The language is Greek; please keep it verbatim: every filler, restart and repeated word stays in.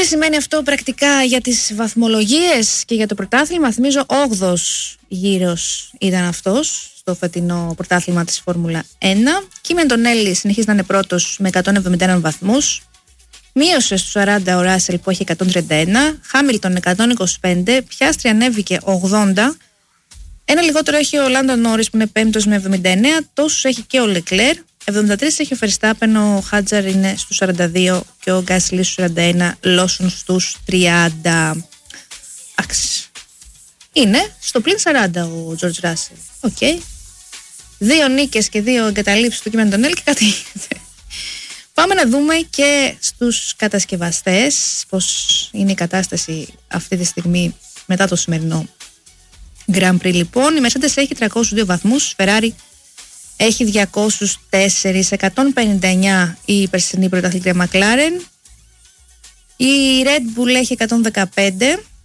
σημαίνει αυτό πρακτικά για τις βαθμολογίες και για το πρωτάθλημα? Θυμίζω όγδοος γύρος ήταν αυτός στο φετινό πρωτάθλημα της Φόρμουλα ένα. Κίμεν τον Έλλη συνεχίζει να είναι πρώτος με εκατόν εβδομήντα ένα βαθμούς. Μείωσε στους σαράντα ο Ράσελ που έχει εκατόν τριάντα ένα. Χάμιλτον εκατόν είκοσι πέντε. Πιάστρι ανέβηκε ογδόντα. Ένα λιγότερο έχει ο Λάντο Νόρις που είναι πέμπτος με εβδομήντα εννέα. Τόσους έχει και ο Λεκλέρ. εβδομήντα τρία έχει ο Φερστάπεν, ο Χάτζαρ είναι στους σαράντα δύο και ο Γκάσλι στους σαράντα ένα, Λόσον στους τριάντα. Άξι. Είναι στο πλην σαράντα ο Τζορτζ Ράσελ. Οκ. Okay. Δύο νίκες και δύο εγκαταλείψεις του Κίμεν τον Έλλη και κάτι γίνεται. Πάμε να δούμε και στους κατασκευαστές πώς είναι η κατάσταση αυτή τη στιγμή μετά το σημερινό Grand Prix. Λοιπόν, η Mercedes έχει τριακόσιους δύο βαθμούς, Ferrari έχει διακόσιους τέσσερα, εκατόν πενήντα εννέα η περσινή πρωταθλήτρια McLaren, η Red Bull έχει εκατόν δεκαπέντε,